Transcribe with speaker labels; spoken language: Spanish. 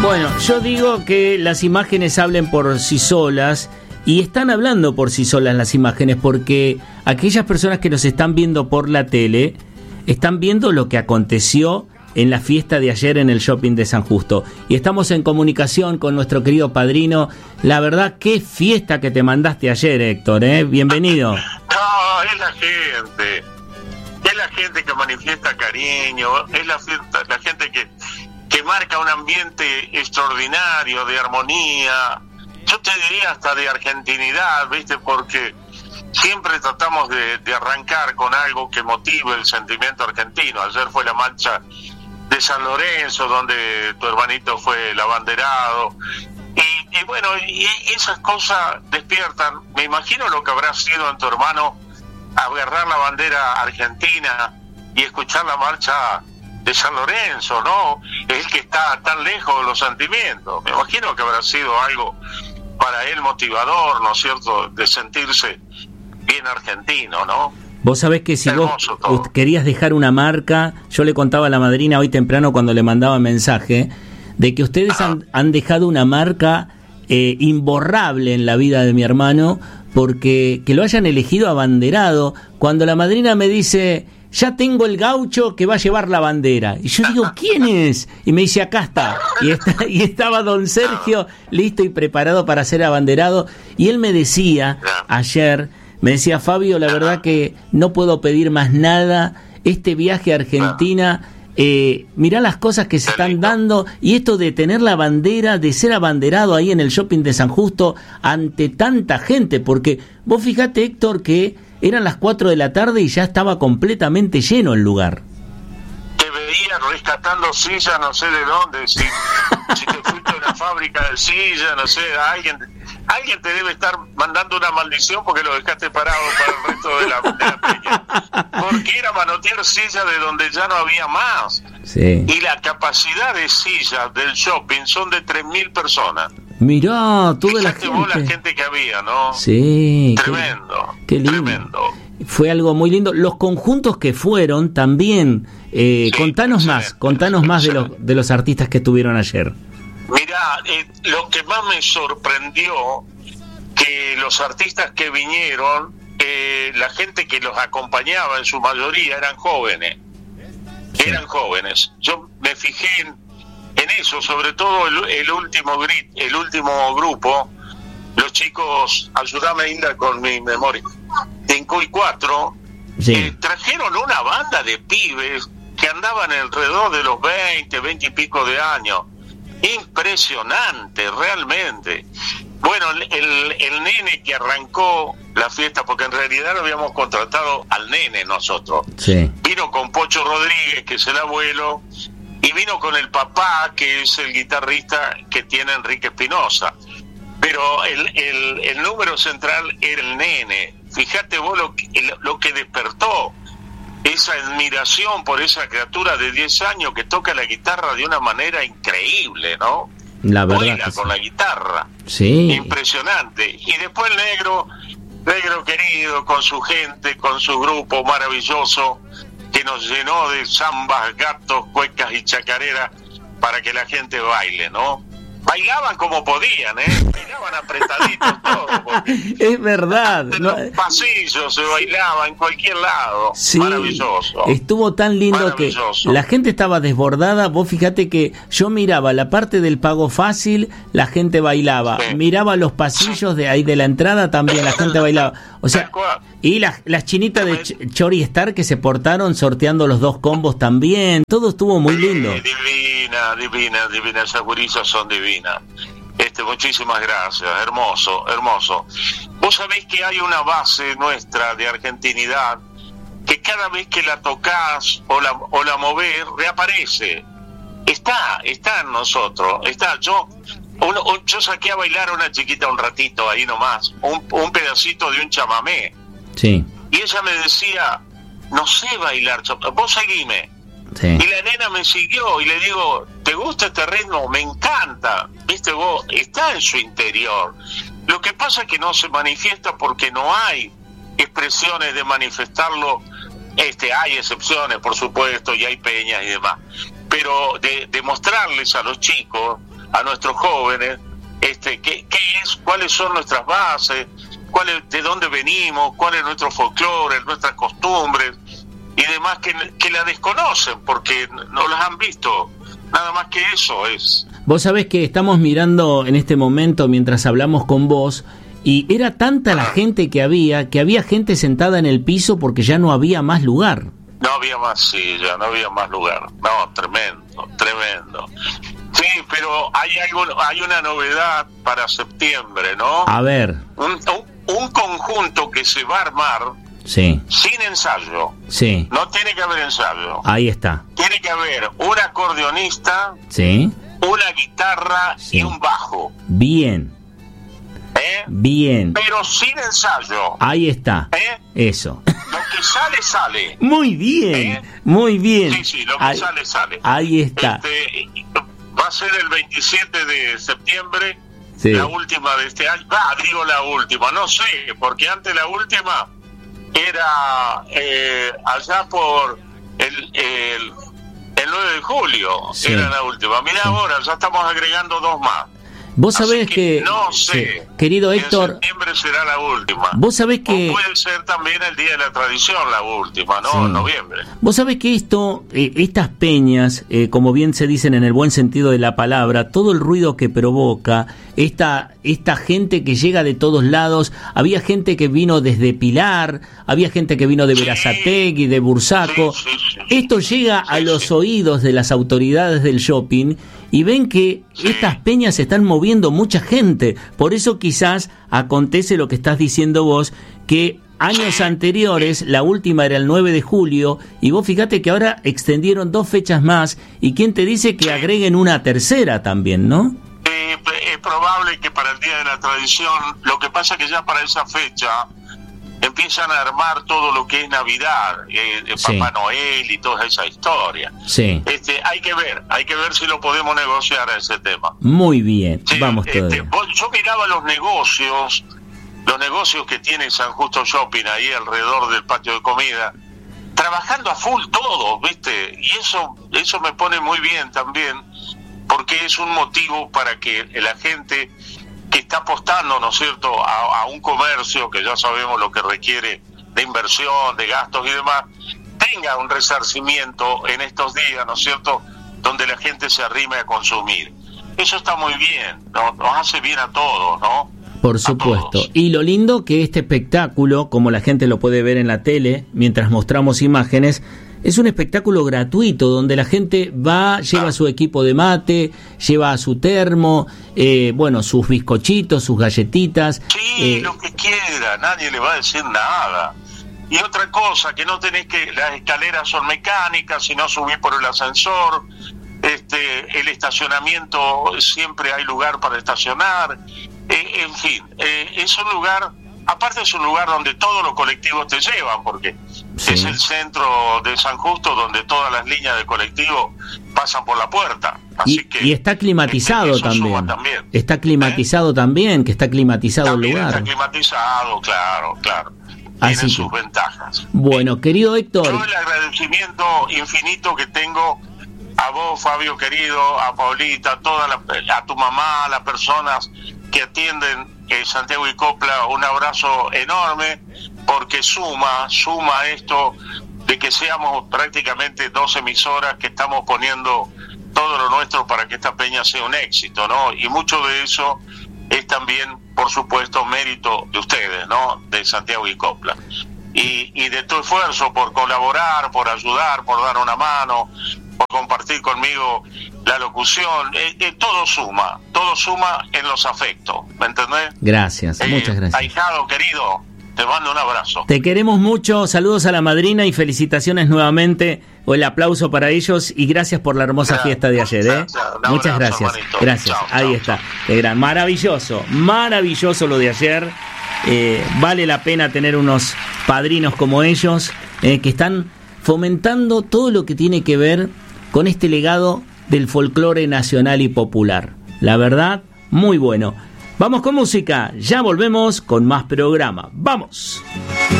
Speaker 1: Bueno, yo digo que las imágenes hablen por sí solas, y están hablando por sí solas las imágenes, porque aquellas personas que nos están viendo por la tele están viendo lo que aconteció en la fiesta de ayer en el shopping de San Justo. Y estamos en comunicación con nuestro querido padrino. La verdad, qué fiesta que te mandaste ayer, Héctor, ¿eh? Bienvenido.
Speaker 2: No, es la gente. Es la gente que manifiesta cariño, es la gente que marca un ambiente extraordinario de armonía. Yo te diría hasta de argentinidad, ¿viste? Porque siempre tratamos de arrancar con algo que motive el sentimiento argentino. Ayer fue la marcha de San Lorenzo, donde tu hermanito fue el abanderado. Y bueno, y esas cosas despiertan. Me imagino lo que habrá sido en tu hermano agarrar la bandera argentina y escuchar la marcha de San Lorenzo, ¿no? Es que está tan lejos de los sentimientos. Me imagino que habrá sido algo para él motivador, ¿no es cierto?, de sentirse bien argentino, ¿no?
Speaker 1: Vos sabés que si vos querías dejar una marca, yo le contaba a la madrina hoy temprano cuando le mandaba mensaje, de que ustedes han dejado una marca imborrable en la vida de mi hermano, porque que lo hayan elegido abanderado. Cuando la madrina me dice, ya tengo el gaucho que va a llevar la bandera, y yo digo, ¿quién es? Y me dice, acá está. Y estaba don Sergio listo y preparado para ser abanderado, y él me decía ayer, me decía, Fabio, la verdad que no puedo pedir más nada, este viaje a Argentina, mirá las cosas que se están dando, y esto de tener la bandera, de ser abanderado ahí en el shopping de San Justo ante tanta gente, porque vos fijate, Héctor, que eran las 4 de la tarde y ya estaba completamente lleno el lugar.
Speaker 2: Te veía rescatando sillas, no sé de dónde, si te fuiste a una fábrica de sillas, no sé, alguien te debe estar mandando una maldición porque lo dejaste parado para el resto de la peña. Porque era manotear sillas de donde ya no había más.
Speaker 1: Sí.
Speaker 2: Y la capacidad de sillas del shopping son de 3.000 personas.
Speaker 1: Mirá, toda la
Speaker 2: gente. Vos la gente que había, ¿no?
Speaker 1: Sí.
Speaker 2: Tremendo.
Speaker 1: Qué lindo.
Speaker 2: Tremendo.
Speaker 1: Fue algo muy lindo. Los conjuntos que fueron también. Sí, contanos más de los artistas que estuvieron ayer.
Speaker 2: Mirá, lo que más me sorprendió, que los artistas que vinieron, la gente que los acompañaba en su mayoría eran jóvenes. Sí. Eran jóvenes. Yo me fijé en eso, sobre todo el último grupo, los chicos, ayúdame Hilda con mi memoria, 5 y 4, sí. Trajeron una banda de pibes que andaban alrededor de los 20 y pico de años. Impresionante, realmente. Bueno, el nene que arrancó la fiesta, porque en realidad lo habíamos contratado al nene nosotros.
Speaker 1: Sí. Vino
Speaker 2: con Pocho Rodríguez, que es el abuelo, y vino con el papá, que es el guitarrista que tiene Enrique Espinosa. Pero el número central era el nene. Fíjate vos lo que despertó esa admiración por esa criatura de 10 años que toca la guitarra de una manera increíble, ¿no?
Speaker 1: La verdad.
Speaker 2: Baila con la guitarra.
Speaker 1: Sí.
Speaker 2: Impresionante. Y después el negro querido, con su gente, con su grupo maravilloso, que nos llenó de zambas, gatos, cuecas y chacareras para que la gente baile, ¿no? Bailaban como podían, bailaban apretaditos todos.
Speaker 1: Es verdad.
Speaker 2: En los pasillos se bailaba en cualquier lado.
Speaker 1: Sí,
Speaker 2: maravilloso.
Speaker 1: Estuvo tan lindo que la gente estaba desbordada. Vos fíjate que yo miraba la parte del pago fácil, la gente bailaba. Sí. Miraba los pasillos de ahí de la entrada, también la gente bailaba. O sea, y las chinitas de Chori Star que se portaron sorteando los 2 combos también. Todo estuvo muy lindo.
Speaker 2: Divina, esas gurisas son divinas. Muchísimas gracias, hermoso. Vos sabés que hay una base nuestra de argentinidad que cada vez que la tocás o la movés, reaparece. Está en nosotros. Yo saqué a bailar a una chiquita un ratito ahí nomás, un pedacito de un chamamé.
Speaker 1: Sí.
Speaker 2: Y ella me decía, no sé bailar, vos seguime.
Speaker 1: Sí.
Speaker 2: Y la nena me siguió y le digo, ¿te gusta este ritmo? Me encanta. Viste vos, está en su interior. Lo que pasa es que no se manifiesta porque no hay expresiones de manifestarlo. Hay excepciones, por supuesto, y hay peñas y demás. Pero de mostrarles a los chicos a nuestros jóvenes cuáles son nuestras bases, de dónde venimos, cuál es nuestro folclore, nuestras costumbres y demás que la desconocen porque no las han visto. Nada más que eso es.
Speaker 1: Vos sabés que estamos mirando en este momento mientras hablamos con vos y era tanta la gente que había gente sentada en el piso porque ya no había más lugar.
Speaker 2: No había más silla, no había más lugar. No, tremendo. Sí, pero hay una novedad para septiembre, ¿no?
Speaker 1: A ver.
Speaker 2: Un conjunto que se va a armar.
Speaker 1: Sí.
Speaker 2: Sin ensayo.
Speaker 1: Sí.
Speaker 2: No tiene que haber ensayo.
Speaker 1: Ahí está.
Speaker 2: Tiene que haber un acordeonista.
Speaker 1: Sí.
Speaker 2: Una guitarra
Speaker 1: sí.
Speaker 2: Y un bajo.
Speaker 1: Bien. Bien.
Speaker 2: Pero sin ensayo.
Speaker 1: Ahí está. Eso.
Speaker 2: Lo que sale.
Speaker 1: Muy bien. Muy bien.
Speaker 2: Sí, lo que sale.
Speaker 1: Ahí está.
Speaker 2: Va a ser el 27 de septiembre.
Speaker 1: Sí.
Speaker 2: La última de este año. Digo la última. No sé, porque antes la última era allá por el 9 de julio. Sí. Era la última. Mirá, sí. Ahora ya estamos agregando 2 más.
Speaker 1: Vos sabés que
Speaker 2: no sé,
Speaker 1: querido Héctor,
Speaker 2: en septiembre será la última.
Speaker 1: Vos sabés que
Speaker 2: o puede ser también el Día de la Tradición la última, ¿no? Sí. En noviembre.
Speaker 1: Vos sabés que estas peñas, como bien se dicen en el buen sentido de la palabra, todo el ruido que provoca, esta gente que llega de todos lados, había gente que vino desde Pilar, había gente que vino de Berazategui, de Bursaco. Sí. Esto llega a los oídos de las autoridades del shopping y ven que estas peñas están moviendo mucha gente. Por eso quizás acontece lo que estás diciendo vos, que años anteriores, la última era el 9 de julio, y vos fíjate que ahora extendieron 2 fechas más, y quién te dice que agreguen una tercera también, ¿no?
Speaker 2: Es probable que para el Día de la Tradición, lo que pasa que ya para esa fecha empiezan a armar todo lo que es Navidad, Papá Noel y toda esa historia.
Speaker 1: Sí.
Speaker 2: Hay que ver si lo podemos negociar a ese tema.
Speaker 1: Muy bien, sí, vamos todos.
Speaker 2: Yo miraba los negocios que tiene San Justo Shopping ahí alrededor del patio de comida, trabajando a full todos, ¿viste? Y eso me pone muy bien también, porque es un motivo para que la gente que está apostando, ¿no es cierto?, a un comercio que ya sabemos lo que requiere de inversión, de gastos y demás, tenga un resarcimiento en estos días, ¿no es cierto?, donde la gente se arrime a consumir. Eso está muy bien, nos hace bien a todos, ¿no?
Speaker 1: Por supuesto. Y lo lindo que este espectáculo, como la gente lo puede ver en la tele, mientras mostramos imágenes, es un espectáculo gratuito donde la gente va, lleva su equipo de mate, lleva su termo, sus bizcochitos, sus galletitas.
Speaker 2: Sí, lo que quiera, nadie le va a decir nada. Y otra cosa, que no tenés las escaleras son mecánicas, sino subir por el ascensor. El estacionamiento, siempre hay lugar para estacionar. En fin, es un lugar... Aparte es un lugar donde todos los colectivos te llevan, porque es el centro de San Justo donde todas las líneas de colectivo pasan por la puerta. Así
Speaker 1: y está climatizado también. Está climatizado también, que está climatizado también el lugar.
Speaker 2: Está climatizado, claro. Tiene sus ventajas.
Speaker 1: Bueno, querido Héctor.
Speaker 2: Yo el agradecimiento infinito que tengo a vos, Fabio querido, a Paulita, a tu mamá, a las personas que atienden Santiago y Copla, un abrazo enorme, porque suma esto de que seamos prácticamente 2 emisoras que estamos poniendo todo lo nuestro para que esta peña sea un éxito, ¿no? Y mucho de eso es también, por supuesto, mérito de ustedes, ¿no? De Santiago y Copla. Y de tu esfuerzo por colaborar, por ayudar, por dar una mano, por compartir conmigo la locución, todo suma en los afectos, ¿me entendés?
Speaker 1: Gracias, muchas gracias.
Speaker 2: Ahijado querido, te mando un abrazo.
Speaker 1: Te queremos mucho, saludos a la madrina y felicitaciones nuevamente, o el aplauso para ellos y gracias por la hermosa fiesta de ayer, Muchas gracias, hermanito. Gracias, ahí está. Maravilloso lo de ayer, vale la pena tener unos padrinos como ellos, que están fomentando todo lo que tiene que ver con este legado del folclore nacional y popular. La verdad, muy bueno. Vamos con música, ya volvemos con más programa. ¡Vamos!